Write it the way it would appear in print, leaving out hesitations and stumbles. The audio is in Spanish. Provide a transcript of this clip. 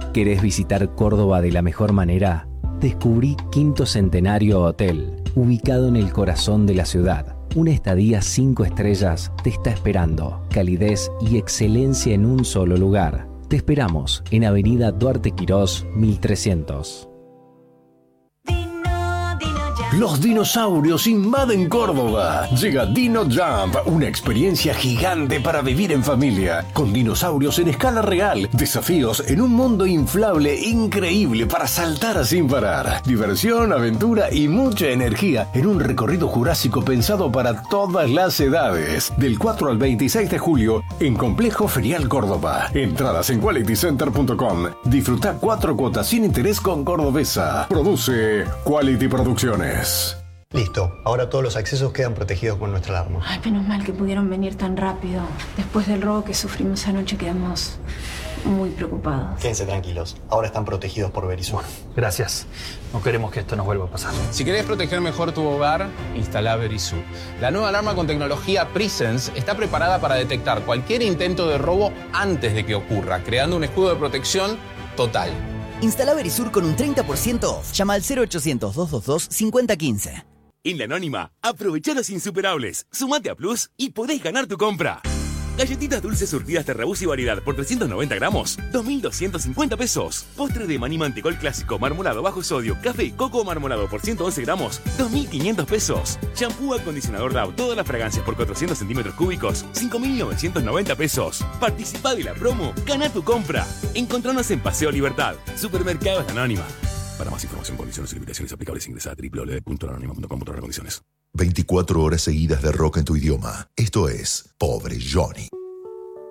¿Querés visitar Córdoba de la mejor manera? Descubrí Quinto Centenario Hotel, ubicado en el corazón de la ciudad. Una estadía 5 estrellas te está esperando. Calidez y excelencia en un solo lugar. Te esperamos en Avenida Duarte Quirós, 1300. Los dinosaurios invaden Córdoba. Llega Dino Jump, una experiencia gigante para vivir en familia. Con dinosaurios en escala real, desafíos en un mundo inflable increíble para saltar sin parar. Diversión, aventura y mucha energía en un recorrido jurásico pensado para todas las edades. Del 4 al 26 de julio en Complejo Ferial Córdoba. Entradas en qualitycenter.com. Disfruta 4 cuotas sin interés con Cordobesa. Produce Quality Producciones. Listo, ahora todos los accesos quedan protegidos con nuestra alarma. Ay, menos mal que pudieron venir tan rápido. Después del robo que sufrimos anoche quedamos muy preocupados. Quédense tranquilos, ahora están protegidos por Verisur. Gracias. No queremos que esto nos vuelva a pasar. Si querés proteger mejor tu hogar, instala Verisur. La nueva alarma con tecnología Presence está preparada para detectar cualquier intento de robo antes de que ocurra, creando un escudo de protección total. Instala Verisur con un 30% off. Llama al 0800-222-5015. En La Anónima, aprovecha los insuperables. Sumate a Plus y podés ganar tu compra. Galletitas dulces surtidas Terrabuzzi y variedad por 390 gramos, 2.250 pesos. Postre de maní mantecol clásico, marmolado bajo sodio, café y coco marmolado por 111 gramos, 2.500 pesos. Shampoo acondicionador Dove, todas las fragancias por 400 centímetros cúbicos, 5.990 pesos. Participa de la promo, gana tu compra. Encontranos en Paseo Libertad, Supermercados La Anónima. Para más información, condiciones y limitaciones aplicables, ingresa a www.lanonima.com/condiciones. 24 horas seguidas de rock en tu idioma. Esto es Pobre Johnny.